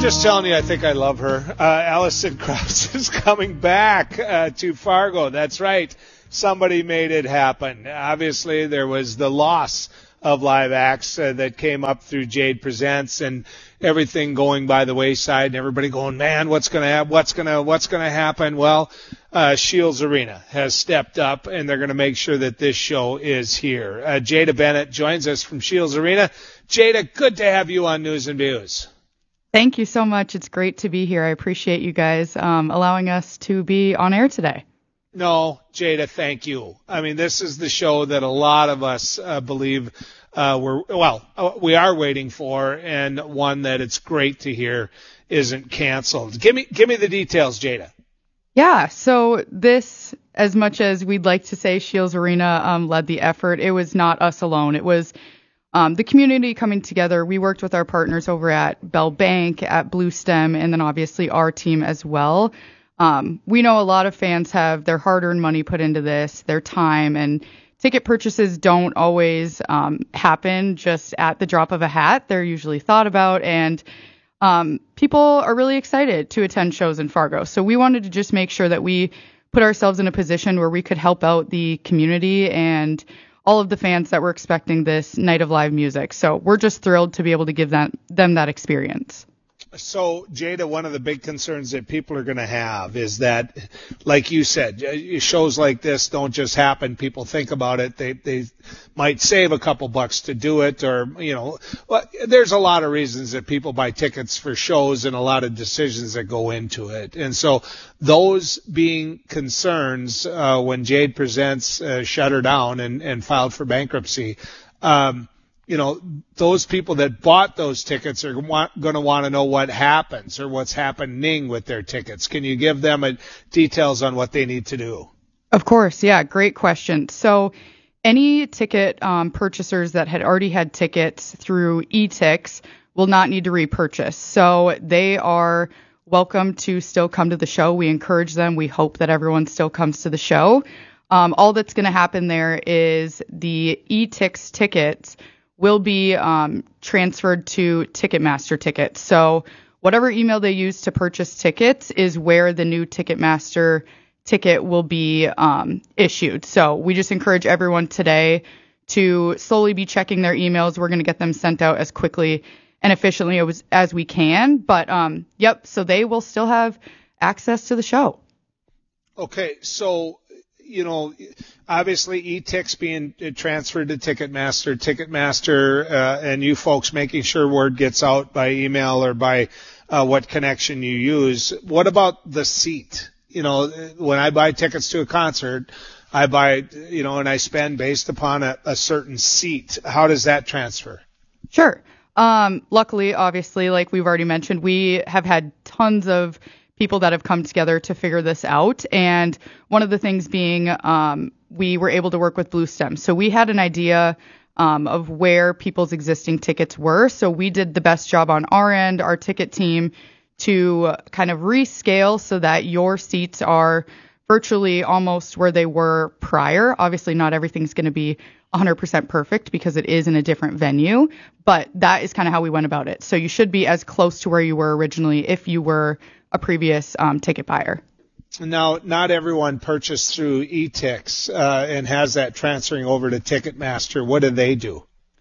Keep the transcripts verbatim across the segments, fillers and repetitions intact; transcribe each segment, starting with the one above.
just telling you, I think I love her. Uh, Alison Krauss is coming back uh, to Fargo. That's right. Somebody made it happen. Obviously, there was the loss of live acts uh, that came up through Jade Presents and everything going by the wayside, and everybody going, man, what's going to happen? What's going to what's going to happen? Well, uh, Shields Arena has stepped up, and they're going to make sure that this show is here. Uh, Jada Bennett joins us from Shields Arena. Jada, good to have you on News and Views. Thank you so much. It's great to be here. I appreciate you guys um, allowing us to be on air today. No, Jada, thank you. I mean, this is the show that a lot of us uh, believe uh, we're, well, uh, we are waiting for, and one that it's great to hear isn't canceled. Give me, give me the details, Jada. Yeah, so this, as much as we'd like to say Shields Arena um, led the effort, it was not us alone. It was um, the community coming together. We worked with our partners over at Bell Bank, at Blue Stem, and then obviously our team as well. Um, we know a lot of fans have their hard-earned money put into this, their time, and ticket purchases don't always um, happen just at the drop of a hat. They're usually thought about, and um, people are really excited to attend shows in Fargo. So we wanted to just make sure that we put ourselves in a position where we could help out the community and all of the fans that were expecting this night of live music. So we're just thrilled to be able to give that, them that experience. So, Jada, one of the big concerns that people are going to have is that, like you said, shows like this don't just happen. People think about it. They they might save a couple bucks to do it, or, you know, well, there's a lot of reasons that people buy tickets for shows and a lot of decisions that go into it. And so those being concerns uh, when Jade Presents uh, shut her down and, and filed for bankruptcy, um, you know, those people that bought those tickets are going to want to know what happens or what's happening with their tickets. Can you give them a, details on what they need to do? Of course. Yeah. Great question. So any ticket um, purchasers that had already had tickets through eTix will not need to repurchase. So they are welcome to still come to the show. We encourage them. We hope that everyone still comes to the show. Um, all that's going to happen there is the eTix tickets will be um, transferred to Ticketmaster tickets. So whatever email they use to purchase tickets is where the new Ticketmaster ticket will be um, issued. So we just encourage everyone today to slowly be checking their emails. We're going to get them sent out as quickly and efficiently as, as we can. But, um, yep, so they will still have access to the show. Okay, so you know, obviously eTix being transferred to Ticketmaster, Ticketmaster, uh, and you folks making sure word gets out by email or by uh, what connection you use. What about the seat? You know, when I buy tickets to a concert, I buy, you know, and I spend based upon a, a certain seat. How does that transfer? Sure. Um, luckily, obviously, like we've already mentioned, we have had tons of people that have come together to figure this out. And one of the things being um, we were able to work with Blue Stem. So we had an idea um, of where people's existing tickets were. So we did the best job on our end, our ticket team, to kind of rescale so that your seats are virtually almost where they were prior. Obviously, not everything's going to be one hundred percent perfect because it is in a different venue, but that is kind of how we went about it. So you should be as close to where you were originally if you were a previous um, ticket buyer. Now, not everyone purchased through eTix uh, and has that transferring over to Ticketmaster. What do they do?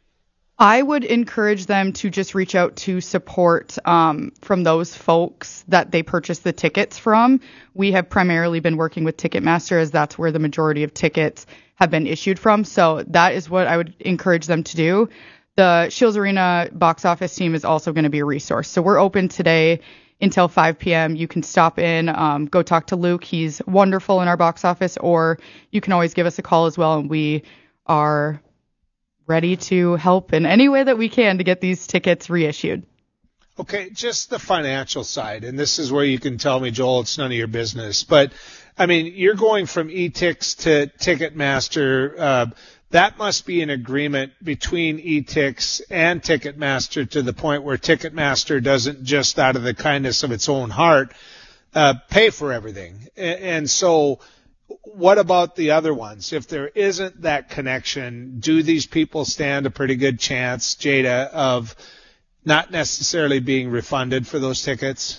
I would encourage them to just reach out to support um, from those folks that they purchased the tickets from. We have primarily been working with Ticketmaster as that's where the majority of tickets have been issued from. So that is what I would encourage them to do. The Shields Arena box office team is also going to be a resource. So we're open today until five p.m. You can stop in, um, go talk to Luke. He's wonderful in our box office, or you can always give us a call as well, and we are ready to help in any way that we can to get these tickets reissued. Okay, just the financial side, and this is where you can tell me, Joel, it's none of your business. But, I mean, you're going from eTix to Ticketmaster. Uh, that must be an agreement between eTix and Ticketmaster to the point where Ticketmaster doesn't just out of the kindness of its own heart uh, pay for everything. And, and so what about the other ones? If there isn't that connection, do these people stand a pretty good chance, Jada, of not necessarily being refunded for those tickets?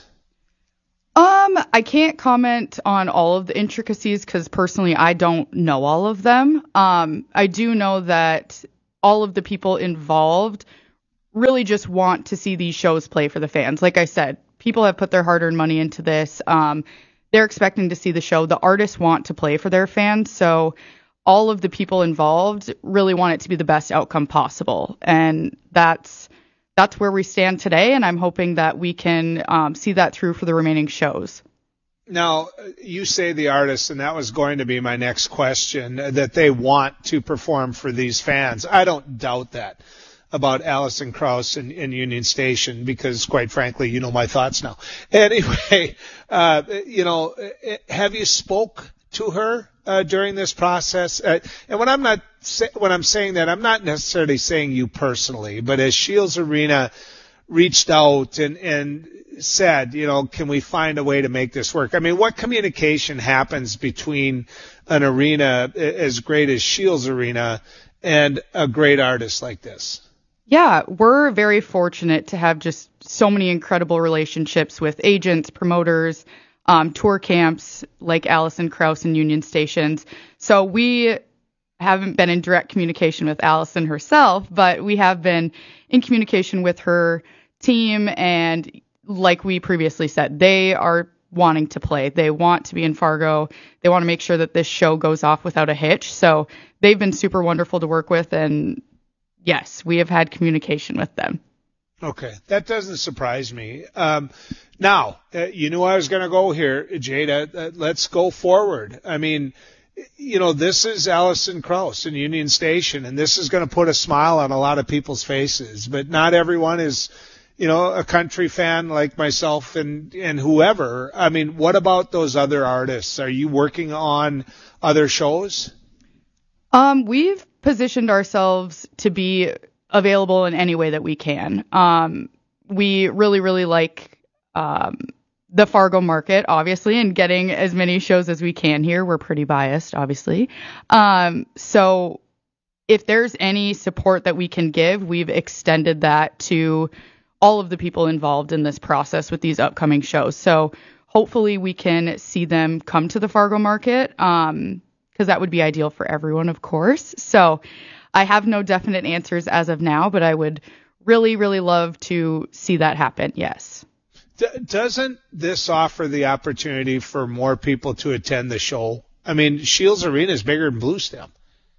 Um, I can't comment on all of the intricacies because personally I don't know all of them. Um, I do know that all of the people involved really just want to see these shows play for the fans. Like I said, people have put their hard-earned money into this. Um, they're expecting to see the show. The artists want to play for their fans, so all of the people involved really want it to be the best outcome possible. And that's that's where we stand today, and I'm hoping that we can um, see that through for the remaining shows. Now, you say the artists, and that was going to be my next question, that they want to perform for these fans. I don't doubt that about Alison Krauss and, and Union Station, because quite frankly, you know my thoughts now. Anyway, uh, you know, have you spoke to her uh, during this process? Uh, and when I'm not say, when I'm saying that, I'm not necessarily saying you personally, but as Shields Arena reached out and, and said, you know, can we find a way to make this work? I mean, what communication happens between an arena as great as Shields Arena and a great artist like this? Yeah, we're very fortunate to have just so many incredible relationships with agents, promoters, um, tour camps like Alison Krauss and Union Stations. So we haven't been in direct communication with Alison herself, but we have been in communication with her team. And like we previously said, they are wanting to play. They want to be in Fargo. They want to make sure that this show goes off without a hitch. So they've been super wonderful to work with. And yes, we have had communication with them. Okay, that doesn't surprise me. Um, now, uh, you knew I was going to go here, Jada. Uh, let's go forward. I mean, you know, this is Alison Krauss in Union Station, and this is going to put a smile on a lot of people's faces. But not everyone is, you know, a country fan like myself and, and whoever. I mean, what about those other artists? Are you working on other shows? Um, we've positioned ourselves to be available in any way that we can. Um, we really, really like um, the Fargo market, obviously, and getting as many shows as we can here. We're pretty biased, obviously. Um, so if there's any support that we can give, we've extended that to all of the people involved in this process with these upcoming shows. So hopefully we can see them come to the Fargo market, um, because that would be ideal for everyone, of course. So I have no definite answers as of now, but I would really, really love to see that happen. Yes. D- doesn't this offer the opportunity for more people to attend the show? I mean, Shields Arena is bigger than Bluestem.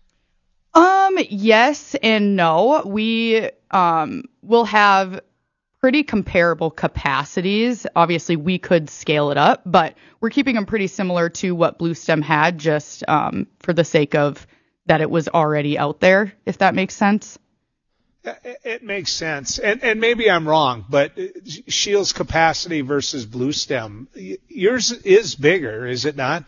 Um, yes and no. We um will have pretty comparable capacities. Obviously, we could scale it up, but we're keeping them pretty similar to what Bluestem had, just um for the sake of that it was already out there, if that makes sense. It makes sense. And and maybe I'm wrong, but Shields capacity versus Bluestem, yours is bigger, is it not?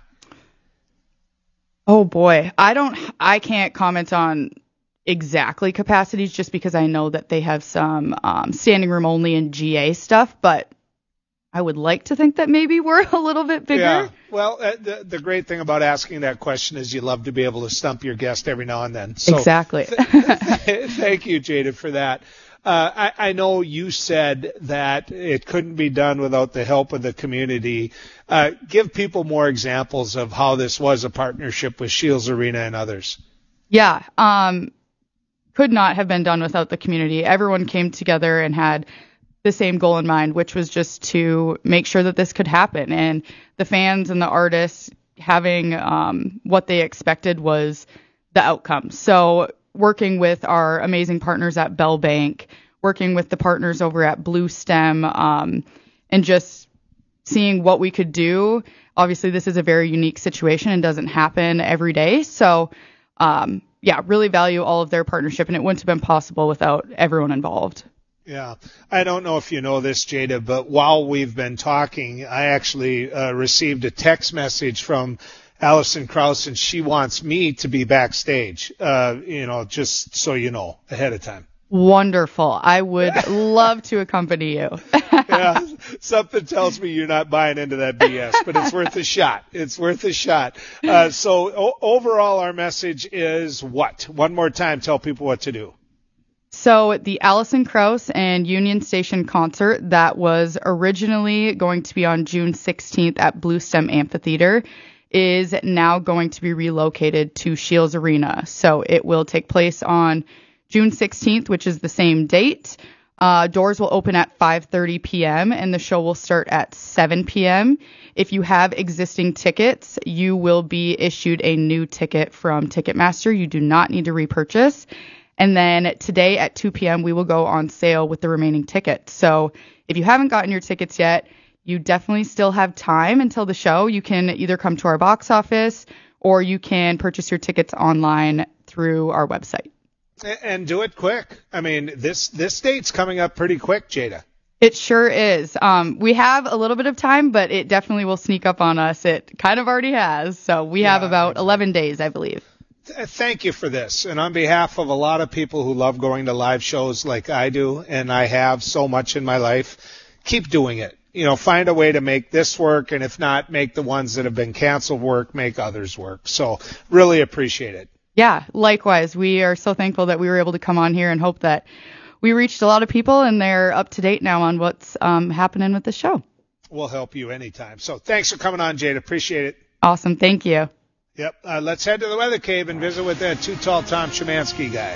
Oh boy, I don't I can't comment on exactly capacities just because I know that they have some um, standing room only and G A stuff, but I would like to think that maybe we're a little bit bigger. Yeah. Well, uh, the, the great thing about asking that question is you love to be able to stump your guest every now and then. So exactly. th- thank you, Jada, for that. Uh, I, I know you said that it couldn't be done without the help of the community. Uh, give people more examples of how this was a partnership with Shields Arena and others. Yeah. Um, could not have been done without the community. Everyone came together and had the same goal in mind, which was just to make sure that this could happen. And the fans and the artists having um, what they expected was the outcome. So working with our amazing partners at Bell Bank, working with the partners over at Bluestem, um, and just seeing what we could do. Obviously, this is a very unique situation and doesn't happen every day. So, um, yeah, really value all of their partnership, and it wouldn't have been possible without everyone involved. Yeah. I don't know if you know this, Jada, but while we've been talking, I actually uh, received a text message from Alison Krauss, and she wants me to be backstage, uh, you know, just so you know, ahead of time. Wonderful. I would love to accompany you. Yeah, something tells me you're not buying into that B S, but it's worth a shot. It's worth a shot. Uh, so o- overall, our message is what? One more time, tell people what to do. So the Alison Krauss and Union Station concert that was originally going to be on June sixteenth at Blue Stem Amphitheater is now going to be relocated to Shields Arena. So it will take place on June sixteenth, which is the same date. Uh, doors will open at five thirty p.m. and the show will start at seven p.m. If you have existing tickets, you will be issued a new ticket from Ticketmaster. You do not need to repurchase. And then today at two p.m., we will go on sale with the remaining tickets. So if you haven't gotten your tickets yet, you definitely still have time until the show. You can either come to our box office or you can purchase your tickets online through our website. And do it quick. I mean, this this date's coming up pretty quick, Jada. It sure is. Um, we have a little bit of time, but it definitely will sneak up on us. It kind of already has. So we yeah, have about exactly. eleven days, I believe. Thank you for this. And on behalf of a lot of people who love going to live shows like I do, and I have so much in my life, keep doing it. You know, find a way to make this work, and if not, make the ones that have been canceled work, make others work. So really appreciate it. Yeah, likewise. We are so thankful that we were able to come on here and hope that we reached a lot of people and they're up to date now on what's um, happening with the show. We'll help you anytime. So thanks for coming on, Jade. Appreciate it. Awesome. Thank you. Yep. Uh, let's head to the Weather Cave and visit with that Too Tall Tom Szymanski guy.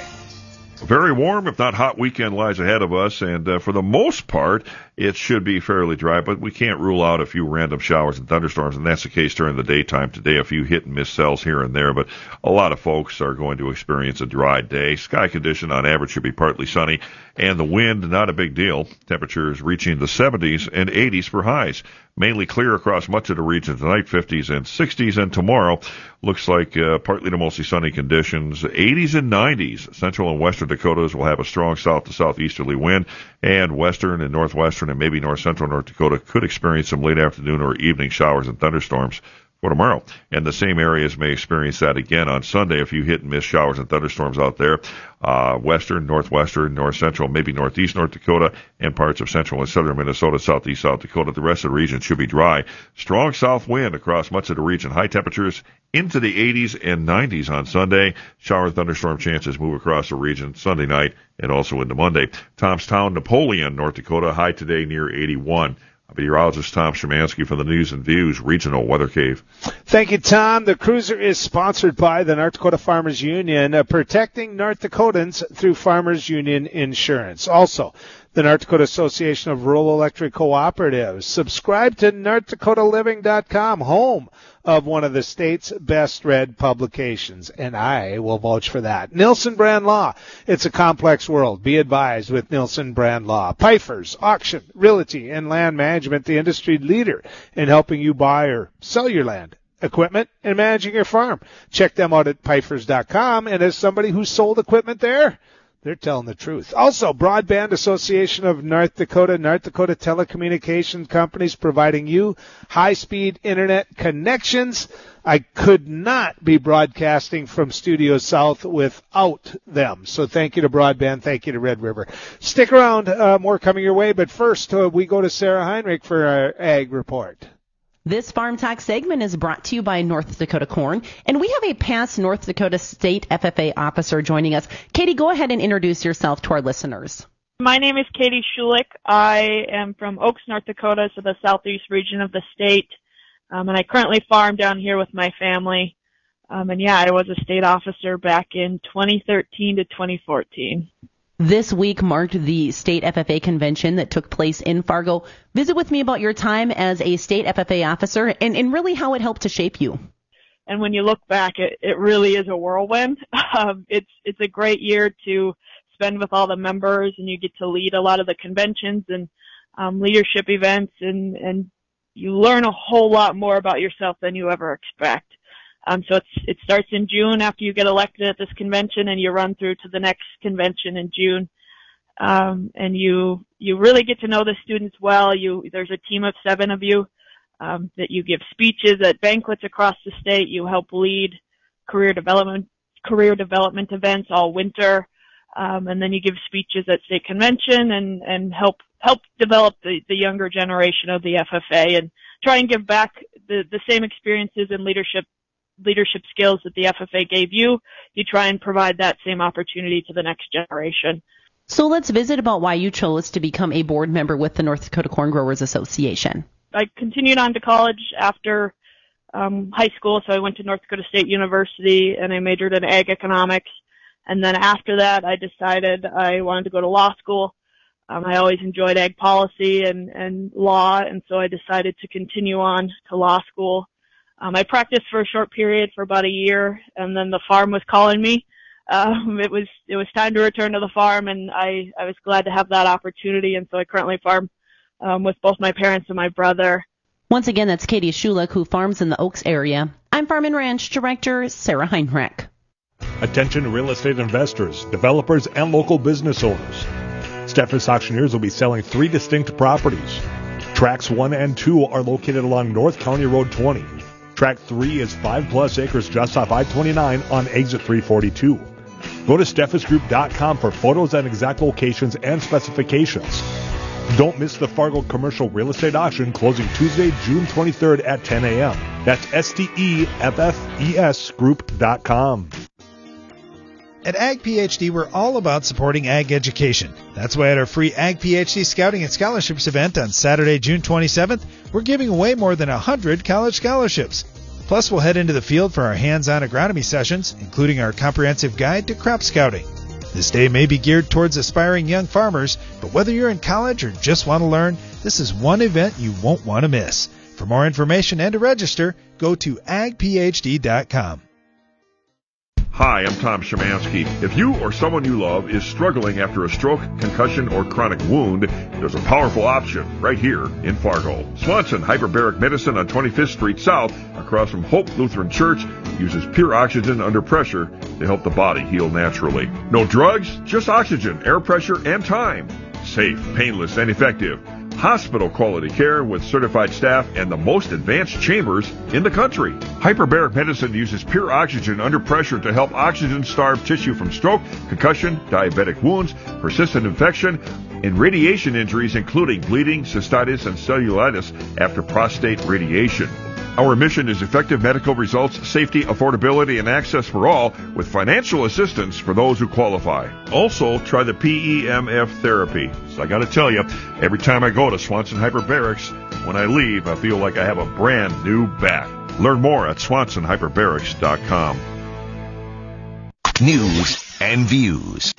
A very warm, if not hot, weekend lies ahead of us, and uh, for the most part, it should be fairly dry, but we can't rule out a few random showers and thunderstorms, and that's the case during the daytime today. A few hit-and-miss cells here and there, but a lot of folks are going to experience a dry day. Sky condition on average should be partly sunny, and the wind, not a big deal. Temperatures reaching the seventies and eighties for highs. Mainly clear across much of the region tonight, fifties and sixties, and tomorrow looks like uh, partly to mostly sunny conditions, eighties and nineties. Central and western Dakotas will have a strong south to southeasterly wind, and western and northwestern and maybe north central North Dakota could experience some late afternoon or evening showers and thunderstorms for tomorrow. And the same areas may experience that again on Sunday. A few hit and miss showers and thunderstorms out there. Uh, western, northwestern, north central, maybe northeast North Dakota, and parts of central and southern Minnesota, southeast South Dakota. The rest of the region should be dry. Strong south wind across much of the region. High temperatures into the eighties and nineties on Sunday. Shower and thunderstorm chances move across the region Sunday night and also into Monday. Tomstown, Napoleon, North Dakota, high today near eighty-one. Meteorologist Tom Szymanski from the News and Views Regional Weather Cave. Thank you, Tom. The cruiser is sponsored by the North Dakota Farmers Union, uh, protecting North Dakotans through Farmers Union Insurance. Also, the North Dakota Association of Rural Electric Cooperatives. Subscribe to North Dakota Living dot com, home of one of the state's best read publications, and I will vouch for that. Nielsen Brand Law. It's a complex world. Be advised with Nielsen Brand Law. Pifers, Auction, Realty, and Land Management, the industry leader in helping you buy or sell your land, equipment, and managing your farm. Check them out at Pifers dot com, and as somebody who sold equipment there, they're telling the truth. Also, Broadband Association of North Dakota, North Dakota Telecommunications Companies providing you high-speed internet connections. I could not be broadcasting from Studio South without them. So thank you to Broadband. Thank you to Red River. Stick around. Uh, more coming your way. But first, uh, we go to Sarah Heinrich for our Ag Report. This Farm Talk segment is brought to you by North Dakota Corn, and we have a past North Dakota State F F A officer joining us. Katie, go ahead and introduce yourself to our listeners. My name is Katie Schulich. I am from Oaks, North Dakota, so the southeast region of the state, um, and I currently farm down here with my family. Um, and yeah, I was a state officer back in twenty thirteen to twenty fourteen. This week marked the state F F A convention that took place in Fargo. Visit with me about your time as a state F F A officer and, and really how it helped to shape you. And when you look back, it, it really is a whirlwind. Um, it's it's a great year to spend with all the members, and you get to lead a lot of the conventions and um, leadership events, and, and you learn a whole lot more about yourself than you ever expect. Um, so it's, it starts in June after you get elected at this convention, and you run through to the next convention in June. Um, and you, you really get to know the students well. You, there's a team of seven of you, um, that you give speeches at banquets across the state. You help lead career development, career development events all winter. Um, and then you give speeches at state convention and, and help, help develop the, the younger generation of the F F A and try and give back the, the same experiences and leadership leadership skills that the F F A gave you. You try and provide that same opportunity to the next generation. So let's visit about why you chose to become a board member with the North Dakota Corn Growers Association. I continued on to college after um, high school, so I went to North Dakota State University and I majored in ag economics. And then after that, I decided I wanted to go to law school. Um, I always enjoyed ag policy and, and law, and so I decided to continue on to law school. Um, I practiced for a short period for about a year, and then the farm was calling me. Um, it was it was time to return to the farm, and I, I was glad to have that opportunity, and so I currently farm um, with both my parents and my brother. Once again, that's Katie Schulich, who farms in the Oaks area. I'm Farm and Ranch Director Sarah Heinrich. Attention real estate investors, developers, and local business owners. Steffes Auctioneers will be selling three distinct properties. Tracks one and two are located along North County Road twenty. Track three is five plus acres just off I twenty-nine on exit three forty-two. Go to steffes group dot com for photos and exact locations and specifications. Don't miss the Fargo Commercial Real Estate Auction closing Tuesday, June twenty-third at ten a.m. That's S T E F F E S group dot com. At Ag PhD, we're all about supporting ag education. That's why at our free Ag PhD Scouting and Scholarships event on Saturday, June twenty-seventh, we're giving away more than one hundred college scholarships. Plus, we'll head into the field for our hands-on agronomy sessions, including our comprehensive guide to crop scouting. This day may be geared towards aspiring young farmers, but whether you're in college or just want to learn, this is one event you won't want to miss. For more information and to register, go to ag p h d dot com. Hi, I'm Tom Szymanski. If you or someone you love is struggling after a stroke, concussion, or chronic wound, there's a powerful option right here in Fargo. Swanson Hyperbaric Medicine on twenty-fifth Street South, across from Hope Lutheran Church, uses pure oxygen under pressure to help the body heal naturally. No drugs, just oxygen, air pressure, and time. Safe, painless, and effective. Hospital quality care with certified staff and the most advanced chambers in the country. Hyperbaric Medicine uses pure oxygen under pressure to help oxygen-starved tissue from stroke, concussion, diabetic wounds, persistent infection, and radiation injuries including bleeding, cystitis, and cellulitis after prostate radiation. Our mission is effective medical results, safety, affordability, and access for all with financial assistance for those who qualify. Also, try the P E M F therapy. So I got to tell you, every time I go to Swanson Hyperbarics, when I leave, I feel like I have a brand new back. Learn more at swanson hyperbarics dot com. News and views.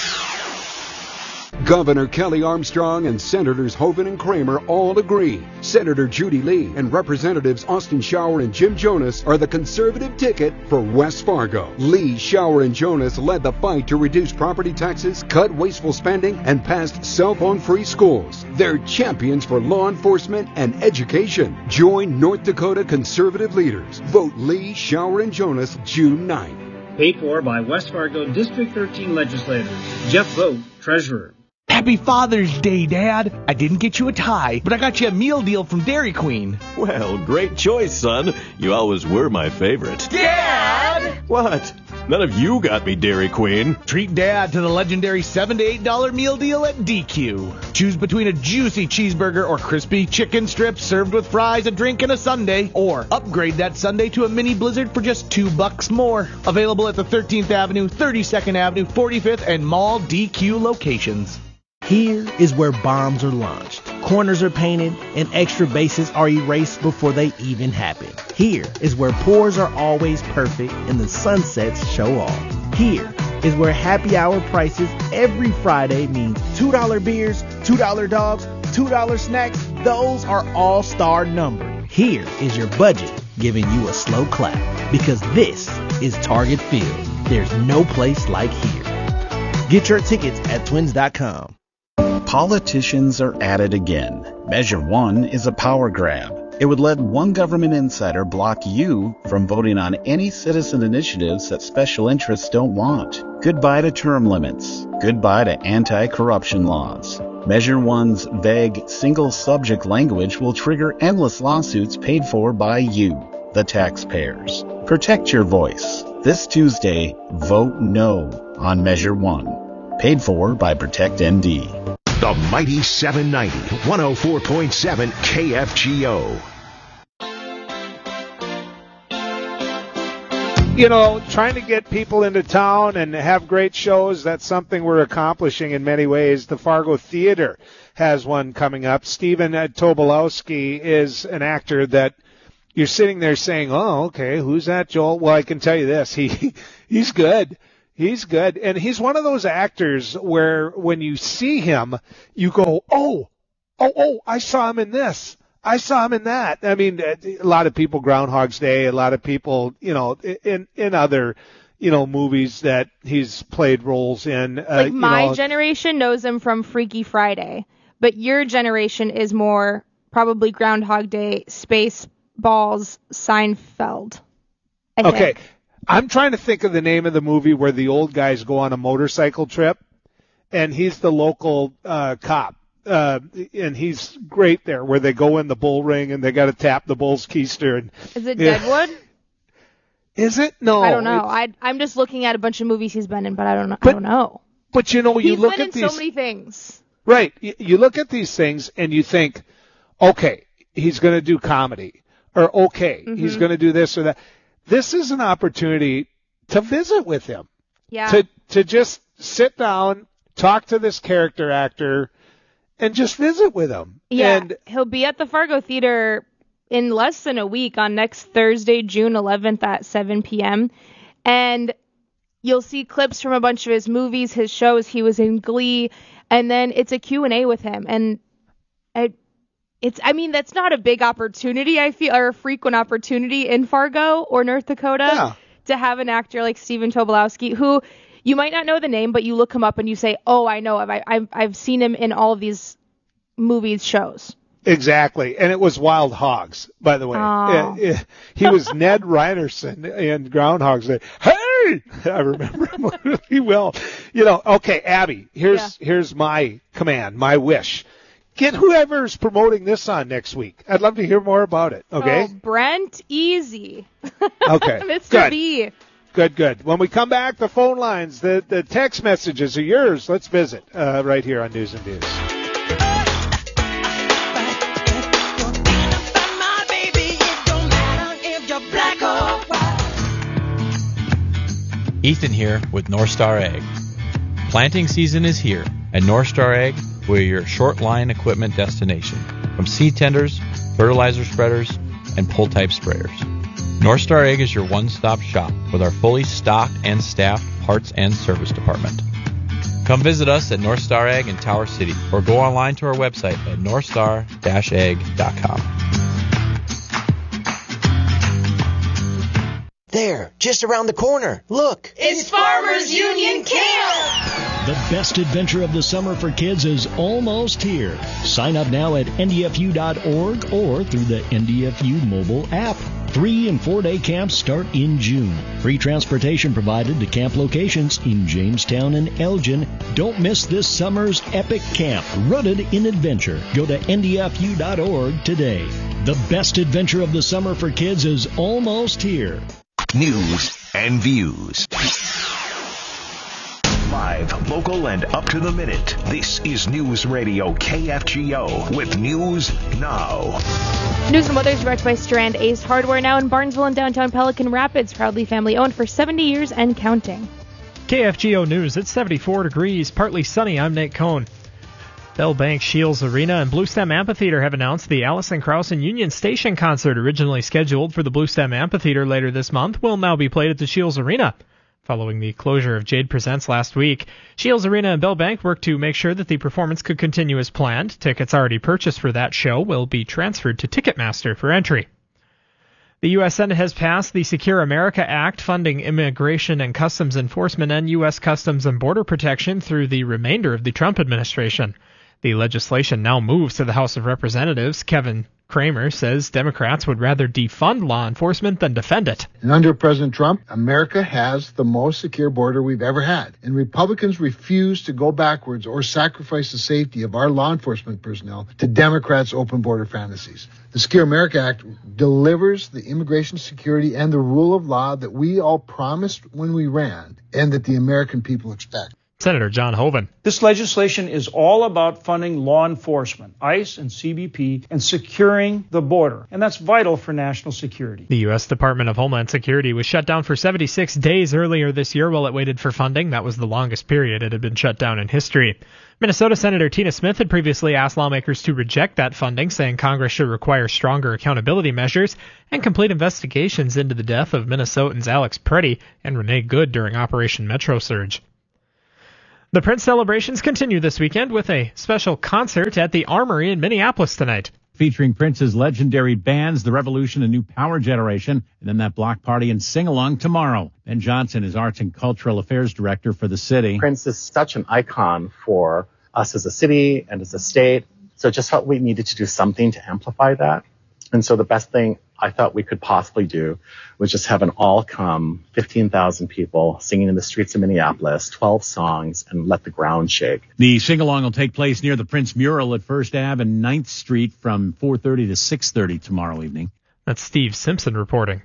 Governor Kelly Armstrong and Senators Hoeven and Kramer all agree. Senator Judy Lee and Representatives Austin Schauer and Jim Jonas are the conservative ticket for West Fargo. Lee, Schauer, and Jonas led the fight to reduce property taxes, cut wasteful spending, and passed cell phone-free schools. They're champions for law enforcement and education. Join North Dakota conservative leaders. Vote Lee, Schauer, and Jonas June ninth. Paid for by West Fargo District thirteen legislators. Jeff Vogt, Treasurer. Happy Father's Day, Dad. I didn't get you a tie, but I got you a meal deal from Dairy Queen. Well, great choice, son. You always were my favorite. Dad! What? None of you got me Dairy Queen. Treat Dad to the legendary seven to eight dollar meal deal at D Q. Choose between a juicy cheeseburger or crispy chicken strips served with fries, a drink, and a sundae. Or upgrade that sundae to a mini blizzard for just two bucks more. Available at the thirteenth Avenue, thirty-second Avenue, forty-fifth, and Mall D Q locations. Here is where bombs are launched, corners are painted, and extra bases are erased before they even happen. Here is where pours are always perfect and the sunsets show off. Here is where happy hour prices every Friday means two dollar beers, two dollar dogs, two dollar snacks. Those are all-star numbers. Here is your budget giving you a slow clap because this is Target Field. There's no place like here. Get your tickets at twins dot com. Politicians are at it again. Measure one is a power grab. It would let one government insider block you from voting on any citizen initiatives that special interests don't want. Goodbye to term limits. Goodbye to anti-corruption laws. Measure one's vague, single-subject language will trigger endless lawsuits paid for by you, the taxpayers. Protect your voice. This Tuesday, vote no on Measure one. Paid for by Protect N D. The Mighty seven ninety, one oh four point seven K F G O. You know, trying to get people into town and have great shows, that's something we're accomplishing in many ways. The Fargo Theater has one coming up. Stephen Tobolowsky is an actor that you're sitting there saying, oh, okay, who's that, Joel? Well, I can tell you this. He He's good. He's good. And he's one of those actors where when you see him, you go, oh, oh, oh, I saw him in this. I saw him in that. I mean, a lot of people, Groundhog's Day, a lot of people, you know, in in other, you know, movies that he's played roles in. Uh, like my you know, generation knows him from Freaky Friday, but your generation is more probably Groundhog Day, Spaceballs, Seinfeld. I okay, think. I'm trying to think of the name of the movie where the old guys go on a motorcycle trip, and he's the local uh, cop. Uh, and he's great there, where they go in the bull ring and they got to tap the bull's keister. And, is it yeah. Deadwood? Is it? No. I don't know. I I'm just looking at a bunch of movies he's been in, but I don't know. But, I don't know. But you know, you he's look been at in these. so many things. Right. You, you look at these things and you think, okay, he's going to do comedy, or okay, mm-hmm. he's going to do this or that. This is an opportunity to visit with him. Yeah. To to just sit down, talk to this character actor, and just visit with him. Yeah, and he'll be at the Fargo Theater in less than a week on next Thursday, June eleventh at seven p.m. And you'll see clips from a bunch of his movies, his shows. He was in Glee, and then it's a Q and A with him. And I, it's, I mean, that's not a big opportunity, I feel, or a frequent opportunity in Fargo or North Dakota yeah. to have an actor like Stephen Tobolowsky, who you might not know the name, but you look him up and you say, oh, I know him. I, I've, I've seen him in all of these movies, shows. Exactly. And it was Wild Hogs, by the way. Oh. It, it, he was Ned Ryerson in Groundhog's Day. Hey! I remember him really well. You know, okay, Abby, here's yeah. here's my command, my wish. Get whoever's promoting this on next week. I'd love to hear more about it, okay? Oh, Brent Easy. Okay. Mister Good. B. Good, good. When we come back, the phone lines, the, the text messages are yours. Let's visit uh, right here on News and Views. Ethan here with North Star Ag. Planting season is here. At North Star Ag, we're your short line equipment destination. From seed tenders, fertilizer spreaders, and pull-type sprayers. North Star Ag is your one-stop shop with our fully stocked and staffed parts and service department. Come visit us at North Star Ag in Tower City or go online to our website at north star dash ag dot com. There, just around the corner. Look. It's Farmers Union Camp! The best adventure of the summer for kids is almost here. Sign up now at N D F U dot org or through the N D F U mobile app. Three and four day camps start in June. Free transportation provided to camp locations in Jamestown and Elgin. Don't miss this summer's epic camp, rooted in adventure. Go to N D F U dot org today. The best adventure of the summer for kids is almost here. News and Views. Live, local, and up to the minute. This is News Radio K F G O with News Now. News and weather is brought to you by Strand Ace Hardware, now in Barnesville and downtown Pelican Rapids. Proudly family owned for seventy years and counting. K F G O News. It's seventy-four degrees, partly sunny. I'm Nate Cohn. Bell Bank Shields Arena and Bluestem Amphitheater have announced the Allison Krauss and Union Station concert, originally scheduled for the Bluestem Amphitheater later this month, will now be played at the Shields Arena. Following the closure of Jade Presents last week, Shields Arena and Bell Bank worked to make sure that the performance could continue as planned. Tickets already purchased for that show will be transferred to Ticketmaster for entry. The U S Senate has passed the Secure America Act, funding immigration and customs enforcement and U S Customs and Border Protection through the remainder of the Trump administration. The legislation now moves to the House of Representatives. Kevin Kramer says Democrats would rather defund law enforcement than defend it. And under President Trump, America has the most secure border we've ever had. And Republicans refuse to go backwards or sacrifice the safety of our law enforcement personnel to Democrats' open border fantasies. The Secure America Act delivers the immigration security and the rule of law that we all promised when we ran and that the American people expect. Senator John Hoeven. This legislation is all about funding law enforcement, ICE and C B P, and securing the border. And that's vital for national security. The U S Department of Homeland Security was shut down for seventy-six days earlier this year while it waited for funding. That was the longest period it had been shut down in history. Minnesota Senator Tina Smith had previously asked lawmakers to reject that funding, saying Congress should require stronger accountability measures and complete investigations into the death of Minnesotans Alex Preddy and Renee Good during Operation Metro Surge. The Prince celebrations continue this weekend with a special concert at the Armory in Minneapolis tonight. Featuring Prince's legendary bands, The Revolution and New Power Generation, and then that block party and sing-along tomorrow. Ben Johnson is Arts and Cultural Affairs Director for the city. Prince is such an icon for us as a city and as a state, so just felt we needed to do something to amplify that. And so the best thing I thought we could possibly do was just have an all-come fifteen thousand people singing in the streets of Minneapolis, twelve songs, and let the ground shake. The sing-along will take place near the Prince mural at First Avenue and ninth Street from four thirty to six thirty tomorrow evening. That's Steve Simpson reporting.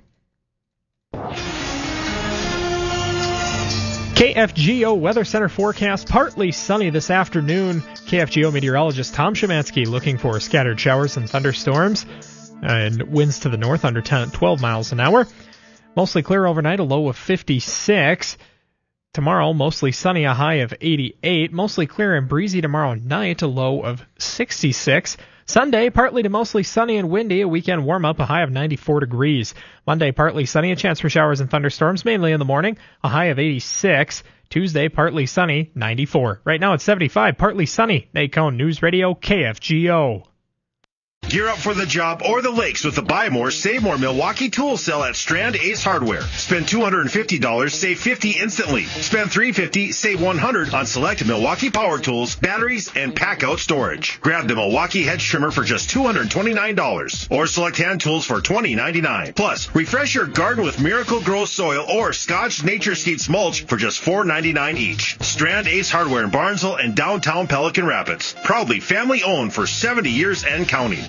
K F G O Weather Center forecast, partly sunny this afternoon. K F G O meteorologist Tom Szymanski looking for scattered showers and thunderstorms. And winds to the north under ten, twelve miles an hour. Mostly clear overnight, a low of fifty-six. Tomorrow, mostly sunny, a high of eighty-eight. Mostly clear and breezy tomorrow night, a low of sixty-six. Sunday, partly to mostly sunny and windy, a weekend warm-up, a high of ninety-four degrees. Monday, partly sunny, a chance for showers and thunderstorms, mainly in the morning, a high of eighty-six. Tuesday, partly sunny, ninety-four. Right now it's seventy-five, partly sunny. Nate Cohn, News Radio, K F G O. Gear up for the job or the lakes with the Buy More, Save More Milwaukee Tool Sale at Strand Ace Hardware. Spend two hundred fifty dollars, save fifty dollars instantly. Spend three hundred fifty dollars, save one hundred dollars on select Milwaukee power tools, batteries, and pack-out storage. Grab the Milwaukee hedge trimmer for just two hundred twenty-nine dollars or select hand tools for twenty ninety-nine. Plus, refresh your garden with Miracle Grow Soil or Scotch Nature Seeds mulch for just four ninety-nine each. Strand Ace Hardware in Barnesville and downtown Pelican Rapids. Proudly family-owned for seventy years and counting.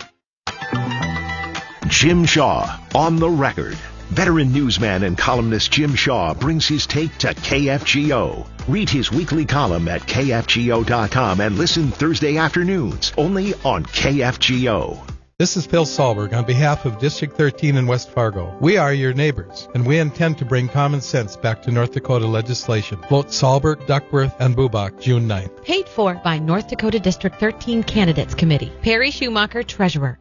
Jim Shaw on the record. Veteran newsman and columnist Jim Shaw brings his take to K F G O. Read his weekly column at K F G O dot com and listen Thursday afternoons only on K F G O. This is Phil Sahlberg on behalf of District thirteen in West Fargo. We are your neighbors, and we intend to bring common sense back to North Dakota legislation. Vote Sahlberg, Duckworth, and Bubach June ninth. Paid for by North Dakota District thirteen Candidates Committee. Perry Schumacher, Treasurer.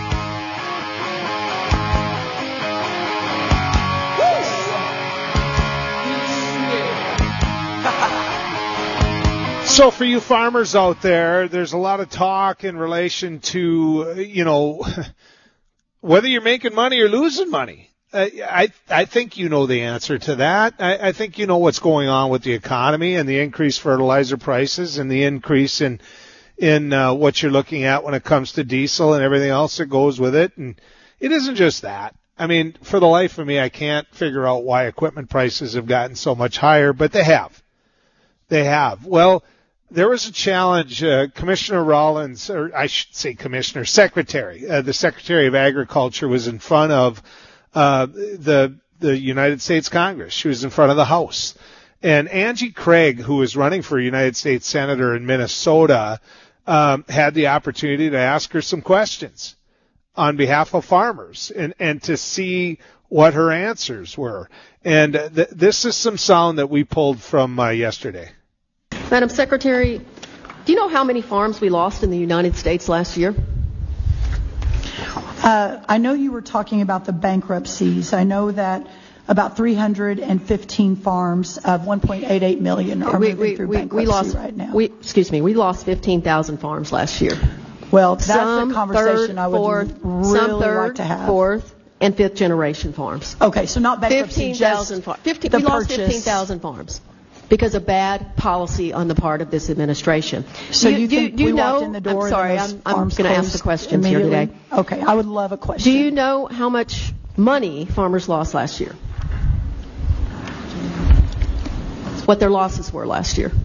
So for you farmers out there, there's a lot of talk in relation to, you know, whether you're making money or losing money. Uh, I I think you know the answer to that. I, I think you know what's going on with the economy and the increased fertilizer prices and the increase in in uh, what you're looking at when it comes to diesel and everything else that goes with it. And it isn't just that. I mean, for the life of me, I can't figure out why equipment prices have gotten so much higher, but they have. They have. Well, there was a challenge. Uh, Commissioner Rollins, or I should say Commissioner, Secretary, uh, the Secretary of Agriculture was in front of uh, the the United States Congress. She was in front of the House. And Angie Craig, who is running for United States Senator in Minnesota, um, had the opportunity to ask her some questions on behalf of farmers and, and to see what her answers were. And uh, th- this is some sound that we pulled from uh, yesterday. Madam Secretary, do you know how many farms we lost in the United States last year? Uh, I know you were talking about the bankruptcies. I know that about three hundred fifteen farms of one point eight eight million are we, moving we, through we, bankruptcy we lost, right now. We, excuse me, we lost fifteen thousand farms last year. Well, that's some a conversation third, I would fourth, really some third, like to have. Fourth, and fifth generation farms. Okay, so not bankruptcy, fifteen thousand just fifteen, the we lost purchase. fifteen thousand farms because of bad policy on the part of this administration. So you, you think do, do we you know, walked in the door I'm sorry, and I'm, I'm going to ask the questions here today. Okay, I would love a question. Do you know how much money farmers lost last year? What their losses were last year?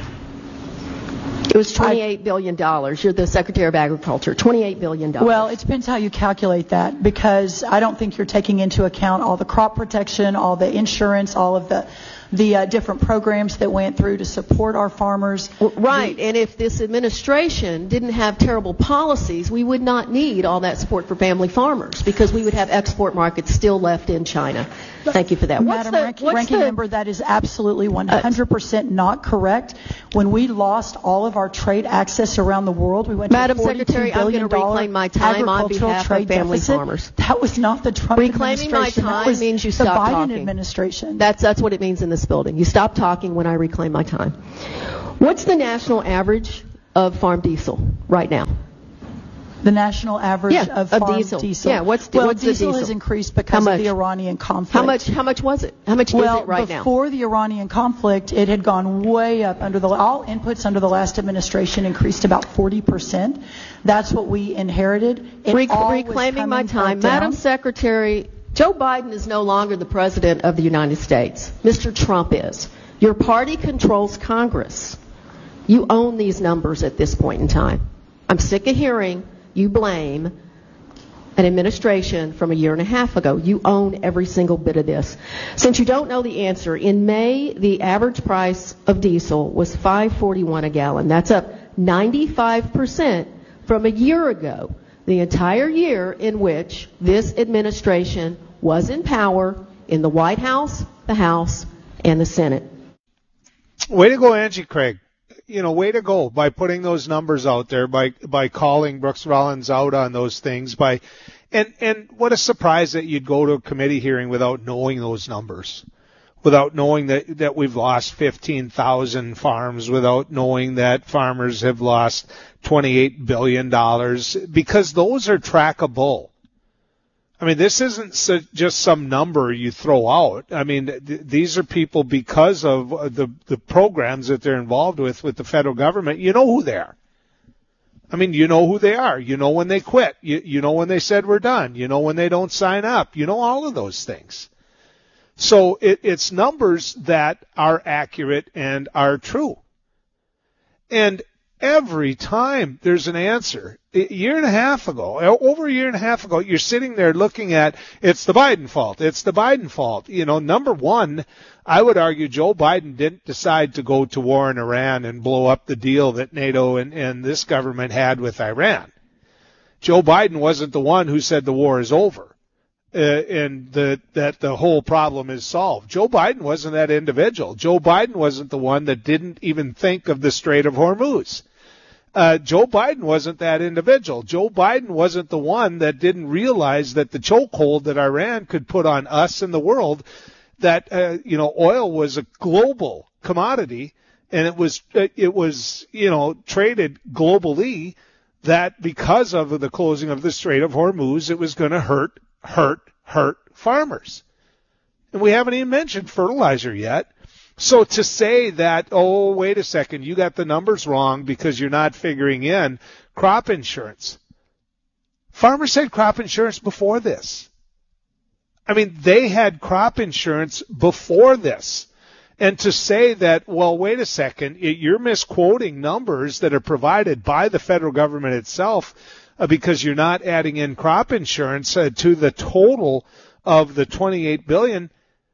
It was twenty-eight billion dollars. You're the Secretary of Agriculture. twenty-eight billion dollars. Well, it depends how you calculate that, because I don't think you're taking into account all the crop protection, all the insurance, all of the the uh, different programs that went through to support our farmers. Right, and if this administration didn't have terrible policies, we would not need all that support for family farmers because we would have export markets still left in China. Thank you for that. What's Madam the, Ranking, what's Ranking the, Member, that is absolutely one hundred percent not correct. When we lost all of our trade access around the world, we went Madam to a forty-two Secretary, I'm going billion to reclaim my time on agricultural behalf trade of family deficit. farmers. That was not the Trump Reclaiming my administration. time that was means you the stop Biden talking. administration. That's that's what it means in this building. You stop talking when I reclaim my time. What's the national average of farm diesel right now? The national average Yeah, of of farm diesel. diesel. Yeah, what's the- well, what's the diesel, diesel? has increased How because much? of the Iranian conflict. How much? How much was it? How much well, is it right now? before the Iranian conflict, it had gone way up. Under the all inputs under the last administration increased about forty percent. That's what we inherited. It Re- all was reclaiming my coming time, back Madam down. Secretary. Joe Biden is no longer the president of the United States. Mister Trump is. Your party controls Congress. You own these numbers at this point in time. I'm sick of hearing you blame an administration from a year and a half ago. You own every single bit of this. Since you don't know the answer, in May, the average price of diesel was five forty-one a gallon. That's up ninety-five percent from a year ago, the entire year in which this administration was in power in the White House, the House, and the Senate. Way to go, Angie Craig. You know, way to go by putting those numbers out there, by by calling Brooks Rollins out on those things, by and and what a surprise that you'd go to a committee hearing without knowing those numbers, without knowing that that we've lost fifteen thousand farms, without knowing that farmers have lost twenty-eight billion dollars, because those are trackable. I mean, this isn't so, just some number you throw out. I mean, th- these are people because of the the programs that they're involved with with the federal government. You know who they are. I mean, you know who they are. You know when they quit. You, you know when they said we're done. You know when they don't sign up. You know all of those things. So it, it's numbers that are accurate and are true. And every time there's an answer, a year and a half ago, over a year and a half ago, you're sitting there looking at, it's the Biden fault. It's the Biden fault. You know, number one, I would argue Joe Biden didn't decide to go to war in Iran and blow up the deal that NATO and, and this government had with Iran. Joe Biden wasn't the one who said the war is over uh, and the, that the whole problem is solved. Joe Biden wasn't that individual. Joe Biden wasn't the one that didn't even think of the Strait of Hormuz. Uh, Joe Biden wasn't that individual. Joe Biden wasn't the one that didn't realize that the chokehold that Iran could put on us and the world, that, uh, you know, oil was a global commodity and it was, it was, you know, traded globally, that because of the closing of the Strait of Hormuz, it was going to hurt, hurt, hurt farmers. And we haven't even mentioned fertilizer yet. So to say that, oh, wait a second, you got the numbers wrong because you're not figuring in crop insurance. Farmers had crop insurance before this. I mean, they had crop insurance before this. And to say that, well, wait a second, you're misquoting numbers that are provided by the federal government itself uh, because you're not adding in crop insurance uh, to the total of the twenty-eight billion dollars.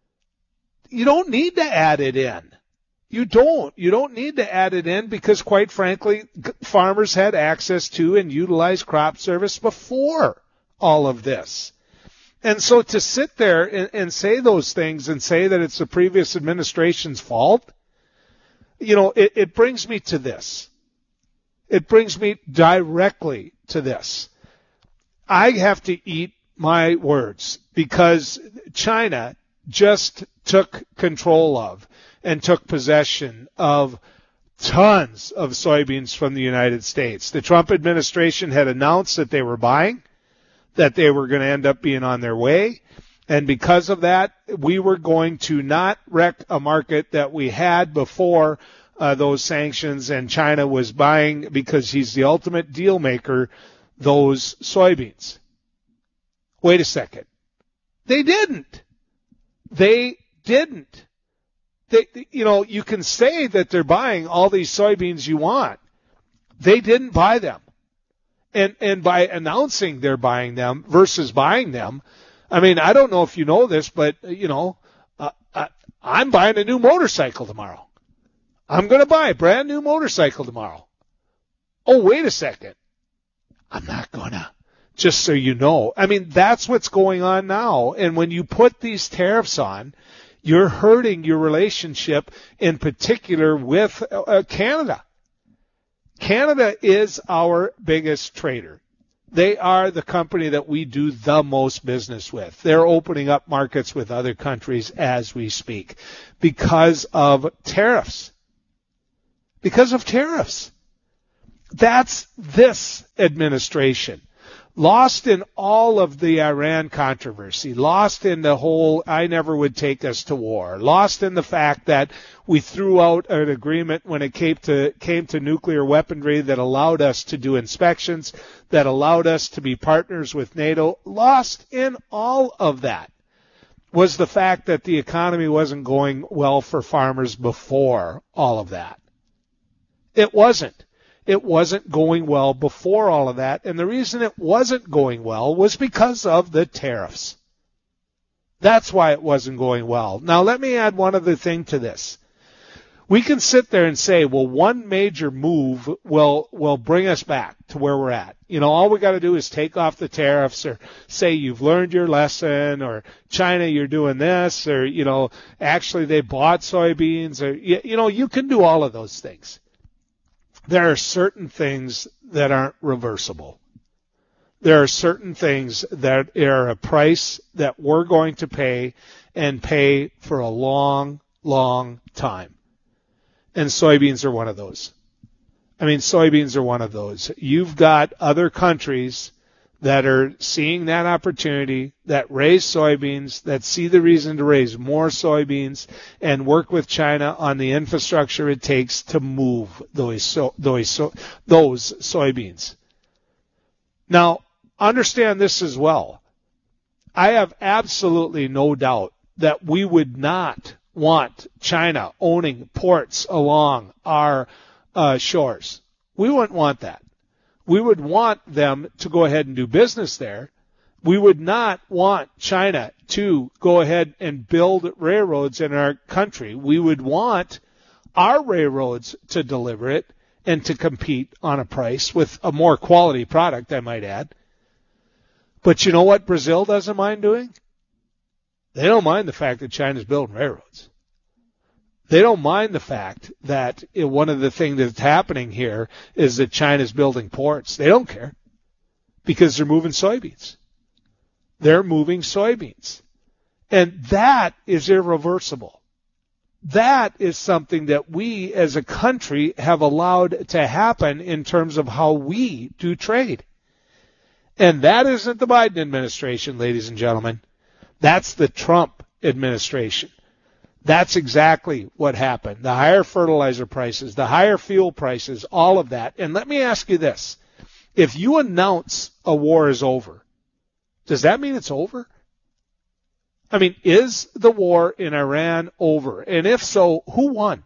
You don't need to add it in. You don't. You don't need to add it in because, quite frankly, farmers had access to and utilized crop service before all of this. And so to sit there and, and say those things and say that it's the previous administration's fault, you know, it, it brings me to this. It brings me directly to this. I have to eat my words because China just took control of and took possession of tons of soybeans from the United States. The Trump administration had announced that they were buying, that they were going to end up being on their way. And because of that, we were going to not wreck a market that we had before uh, those sanctions, and China was buying, because he's the ultimate deal maker, those soybeans. Wait a second. They didn't. They didn't. They, you know, you can say that they're buying all these soybeans you want. They didn't buy them. And, and by announcing they're buying them versus buying them, I mean, I don't know if you know this, but, you know, uh, uh, I'm buying a new motorcycle tomorrow. I'm going to buy a brand new motorcycle tomorrow. Oh, wait a second. I'm not going to. Just so you know. I mean, that's what's going on now. And when you put these tariffs on, you're hurting your relationship in particular with uh, Canada. Canada is our biggest trader. They are the company that we do the most business with. They're opening up markets with other countries as we speak because of tariffs. Because of tariffs. That's this administration. Lost in all of the Iran controversy, lost in the whole I never would take us to war, lost in the fact that we threw out an agreement when it came to came to nuclear weaponry that allowed us to do inspections, that allowed us to be partners with NATO. Lost in all of that was the fact that the economy wasn't going well for farmers before all of that. It wasn't. It wasn't going well before all of that, and the reason it wasn't going well was because of the tariffs. That's why it wasn't going well. Now, let me add one other thing to this. We can sit there and say, well, one major move will will bring us back to where we're at. You know, all we got to do is take off the tariffs, or say you've learned your lesson, or China, you're doing this, or, you know, actually they bought soybeans, or, you, you know, you can do all of those things. There are certain things that aren't reversible. There are certain things that are a price that we're going to pay and pay for a long, long time. And soybeans are one of those. I mean, soybeans are one of those. You've got other countries that are seeing that opportunity, that raise soybeans, that see the reason to raise more soybeans, and work with China on the infrastructure it takes to move those so, those so, those soybeans. Now, understand this as well. I have absolutely no doubt that we would not want China owning ports along our uh, shores. We wouldn't want that. We would want them to go ahead and do business there. We would not want China to go ahead and build railroads in our country. We would want our railroads to deliver it and to compete on a price with a more quality product, I might add. But you know what Brazil doesn't mind doing? They don't mind the fact that China's building railroads. They don't mind the fact that it, one of the things that's happening here is that China's building ports. They don't care because they're moving soybeans. They're moving soybeans. And that is irreversible. That is something that we as a country have allowed to happen in terms of how we do trade. And that isn't the Biden administration, ladies and gentlemen. That's the Trump administration. That's exactly what happened. The higher fertilizer prices, the higher fuel prices, all of that. And let me ask you this. If you announce a war is over, does that mean it's over? I mean, is the war in Iran over? And if so, who won?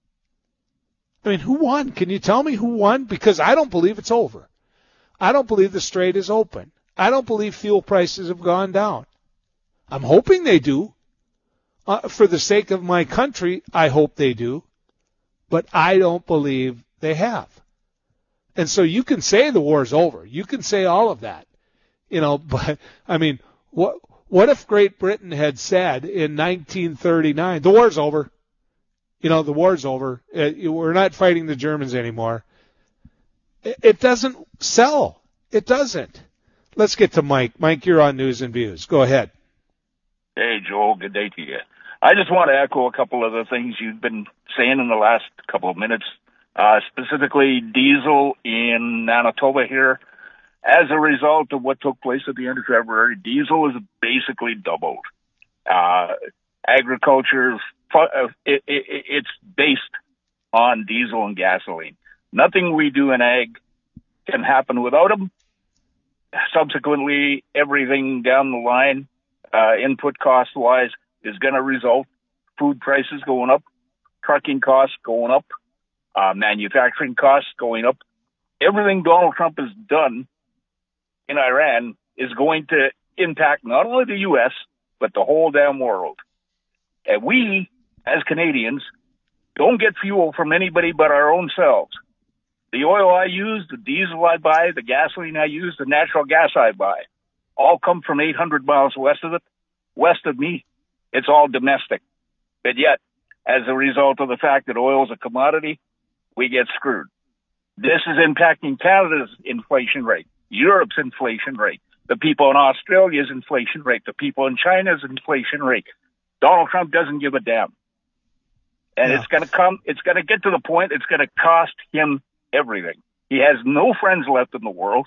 I mean, who won? Can you tell me who won? Because I don't believe it's over. I don't believe the strait is open. I don't believe fuel prices have gone down. I'm hoping they do. Uh, for the sake of my country, I hope they do, but I don't believe they have. And so you can say the war's over. You can say all of that, you know, but I mean, what, what if Great Britain had said in nineteen thirty-nine, the war's over, you know, the war's over. It, we're not fighting the Germans anymore. It, it doesn't sell. It doesn't. Let's get to Mike. Mike, you're on News and Views. Go ahead. Hey, Joel. Good day to you. I just want to echo a couple of the things you've been saying in the last couple of minutes, uh, specifically diesel in Manitoba here. As a result of what took place at the end of February, diesel is basically doubled. Uh, agriculture, it, it, it's based on diesel and gasoline. Nothing we do in ag can happen without them. Subsequently, everything down the line, uh, input cost-wise, is going to result food prices going up, trucking costs going up, uh, manufacturing costs going up. Everything Donald Trump has done in Iran is going to impact not only the U S, but the whole damn world. And we as Canadians, don't get fuel from anybody but our own selves. The oil I use, the diesel I buy, the gasoline I use, the natural gas I buy, all come from eight hundred miles west of it, west of me. It's all domestic. But yet, as a result of the fact that oil is a commodity, we get screwed. This is impacting Canada's inflation rate, Europe's inflation rate, the people in Australia's inflation rate, the people in China's inflation rate. Donald Trump doesn't give a damn. And yeah. it's going to come, it's going to get to the point, it's going to cost him everything. He has no friends left in the world.